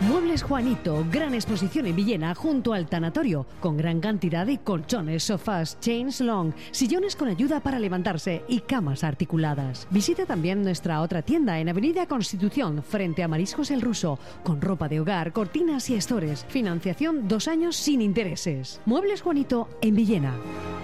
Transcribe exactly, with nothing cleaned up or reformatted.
Muebles Juanito, gran exposición en Villena junto al tanatorio, con gran cantidad de colchones, sofás, chains long, sillones con ayuda para levantarse y camas articuladas. Visita también nuestra otra tienda en Avenida Constitución, frente a Mariscos el Ruso, con ropa de hogar, cortinas y estores. Financiación dos años sin intereses. Muebles Juanito en Villena.